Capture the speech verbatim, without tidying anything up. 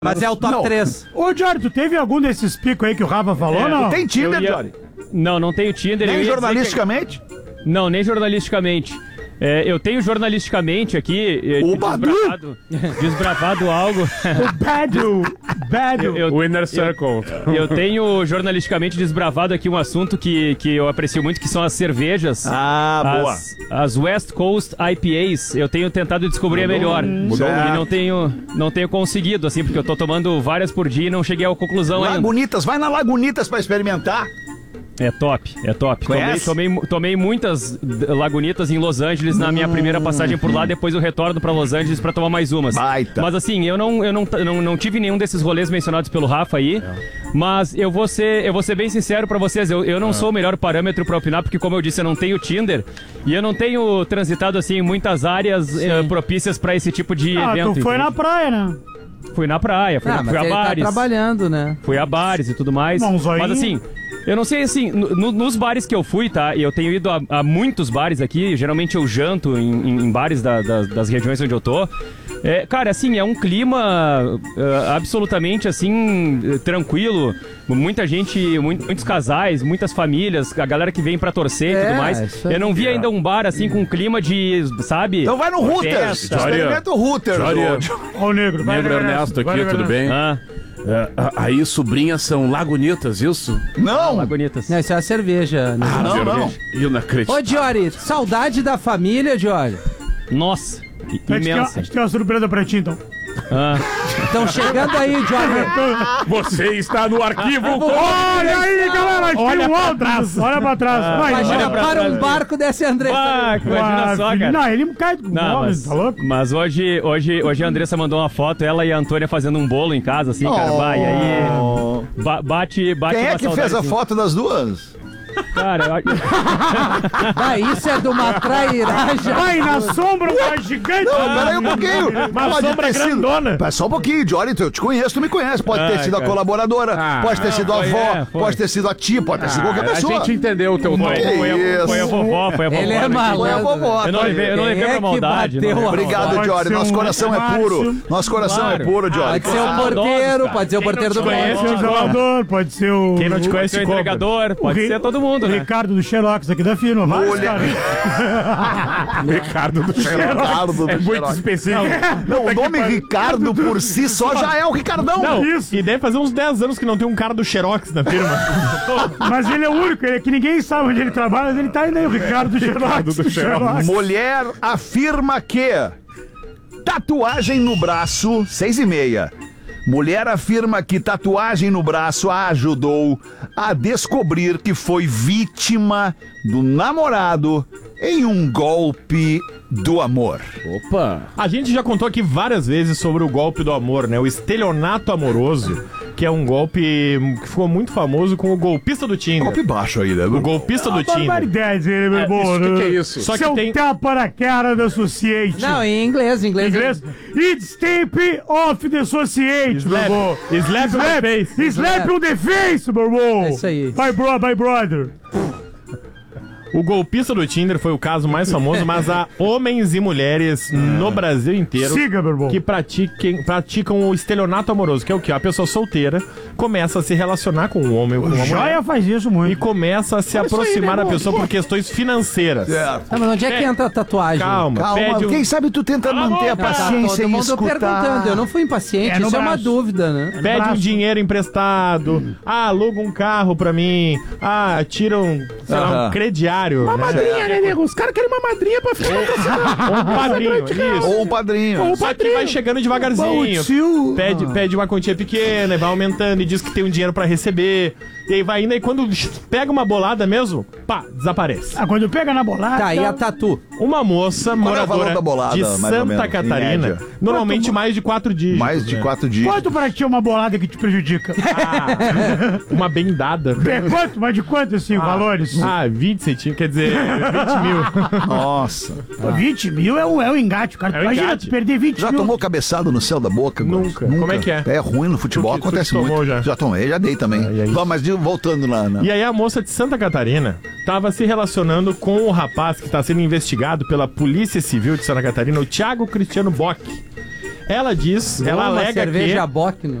Mas é o top Não. três. Ô, Jory, tu teve algum desses picos aí que o Rafa falou, É, não? Tem Tinder, Eu ia- Jory? Não, não tenho Tinder. eu Nem ia dizer jornalisticamente? que- Não, nem jornalisticamente. É, eu tenho jornalisticamente aqui é, O Badu. desbravado, desbravado algo. O Badu. Badu. Eu, eu, O Inner Circle. eu tenho jornalisticamente desbravado aqui um assunto que, que eu aprecio muito, que são as cervejas. Ah, boa. As, as West Coast I P As, eu tenho tentado descobrir a melhor. Mudou. E não tenho, não tenho conseguido, assim, porque eu tô tomando várias por dia e não cheguei à conclusão ainda. Lagunitas, vai na Lagunitas pra experimentar. É top, é top. Tomei, Conhece? tomei, tomei muitas Lagunitas em Los Angeles na minha primeira passagem por lá, depois eu retorno pra Los Angeles pra tomar mais umas. Baita. Mas assim, eu não, eu não, não, não tive nenhum desses rolês mencionados pelo Rafa aí, mas eu vou ser, eu vou ser bem sincero pra vocês, eu, eu não sou o melhor parâmetro pra opinar, porque como eu disse, eu não tenho Tinder e eu não tenho transitado assim em muitas áreas eh, propícias pra esse tipo de Ah, evento. tu foi entende? na praia, né? Fui na praia, fui, Ah, na- mas fui a ele tá bares. trabalhando, né? Fui a bares e tudo mais. Não, um zoinho. Mas assim, eu não sei assim, no- no- nos bares que eu fui, tá? E eu tenho ido a, a muitos bares aqui, geralmente eu janto em, em- em bares da- da- das regiões onde eu tô. É, cara, assim, é um clima ah, absolutamente assim, eh, tranquilo. Muita gente, muito- muitos casais, muitas famílias, a galera que vem pra torcer e É, tudo mais. isso aí. Eu não vi ainda um bar assim com clima de, sabe? Então vai no Hooters. Festa. Experimenta o Hooters. Jory. ô. Ó o negro. Vai, Negro vai, vai, Ernesto vai, aqui, vai, tudo vai. bem? Ah, É, a- aí, sobrinhas são Lagunitas, isso? Não. Lagunitas. Não, isso é a cerveja. Né? não, cerveja. não. Inacreditável. Ô, Jory, saudade da família, Jory? Nossa, A gente tem uma- a imensa. gente tem uma surpresa pra ti, então. Ah. Estão chegando aí, Jory. Você está no arquivo. Olha aí, galera! Olha pra trás. Olha pra trás. Vai, Imagina, vai. pra para trás um aí. barco desse André. Ah, imagina Ah, só, filho, cara. Não, ele cai com Não, bola, mas, tá louco? mas hoje, hoje, hoje a Andressa mandou uma foto, ela e a Antônia fazendo um bolo em casa, assim, cara. Vai, aí. Oh. ba- bate, bate Quem é uma que fez saudade, a assim. foto das duas? Cara, eu- Ah, isso é de uma trairagem. Vai na sombra, uma gigante. Não, peraí um pouquinho. Uma Pode sombra ter sido- grandona. Pera só um pouquinho, Jory, eu te conheço, tu me conhece. Pode ter Ai, sido a cara. colaboradora, Ah, pode ter sido a foi, avó, é, foi. pode ter sido a tia, pode ter sido qualquer a pessoa. gente entendeu o teu foi, nome. foi, a, isso. foi a vovó, foi a vovó. Ele é né, que- malandro. Foi a vovó. Eu não levei, eu não levei Quem é pra que maldade, bateu não. a- Obrigado, Pode Jory. ser Nosso um coração é Márcio. puro. Nosso coração Claro. é puro, Jory. Pode ser o maldoso, porteiro, cara. pode ser o Quem não porteiro te do conhece, Pode ser o prédio. zelador, pode ser o... Quem não te o- conhece, Pode ser o cobra. entregador, pode Ri- ser todo mundo, o né? Ricardo do Xerox aqui da firma. Vários Olha. caras. Ricardo do Xerox. Ricardo do É muito Xerox. específico. Não, o nome Ricardo por si só já é o Ricardão. Não, Isso. e deve fazer uns dez anos que não tem um cara do Xerox na firma. Mas ele é o único, ele, que ninguém sabe onde ele trabalha, mas ele tá indo aí, o Ricardo do Xerox. do Xerox. Mulher afirma que tatuagem no braço, seis e meia. Mulher afirma que tatuagem no braço a ajudou a descobrir que foi vítima do namorado em um golpe do amor. Opa. A gente já contou aqui várias vezes sobre o golpe do amor, né? O estelionato amoroso, que é um golpe que ficou muito famoso com o golpista do Tinder. Golpe baixo aí, né? O golpista do Tinder. Barbaridade, ele, meu irmão. Isso, o que, que é isso? Só que Seu tem... tapa na cara da Associate. Não, em inglês, em inglês. Inglês. It's tape off the Associate, meu irmão. Slap, slap on the face. Slap on the face, meu irmão. É isso aí. Vai, bro, vai, brother. O golpista do Tinder foi o caso mais famoso, mas há homens e mulheres no Brasil inteiro Siga, meu irmão. que pratiquem, praticam o estelionato amoroso, que é o que? A pessoa solteira começa a se relacionar com um homem ou com uma mulher Joia faz isso e muito. começa a se aproximar da pessoa por questões financeiras. Certo. Ah, mas onde é que entra a tatuagem? Calma, Calma, pede um... quem sabe tu tenta manter a Tá paciência todo e mundo escutar. perguntando, eu não fui impaciente, É no isso é uma braço. dúvida, né? Pede um braço. dinheiro emprestado, ah, aluga um carro pra mim, ah, tira um, sei lá, um Aham. crediário. Uma Madrinha, né, nego? Os caras querem uma madrinha pra ficar Um padrinho, isso. Ou um padrinho. Só que vai chegando devagarzinho. Tio. Pede, pede uma quantia pequena, e vai aumentando e diz que tem um dinheiro pra receber. E aí vai indo, e quando pega uma bolada mesmo, pá, desaparece. Ah, quando pega na bolada... Tá, e a tatu? Uma moça Qual é o valor moradora da bolada, de mais ou Santa menos, em Catarina, média? normalmente mais de quatro dígitos. Mais de né? quatro dias. Quanto pra ti é uma bolada que te prejudica? Ah, uma bem dada. É quanto? Mas de quanto, assim, valores? Ah, vinte centímetros, quer dizer, vinte mil. Nossa. Pô, vinte mil é um, é um engate, cara. É um Imagina, engate. tu perder vinte Já mil. tomou cabeçada no céu da boca? Nunca. Gomes? Como é que é? É ruim no futebol, Tu que- tu acontece que tomou muito. já? Já tomei, já dei também. Ah, e aí? Vamos, mas de- voltando lá, né? E aí a moça de Santa Catarina estava se relacionando com o rapaz que está sendo investigado pela Polícia Civil de Santa Catarina, o Thiago Cristiano Bock. Ela diz, ela Uma alega cerveja que... Bock no...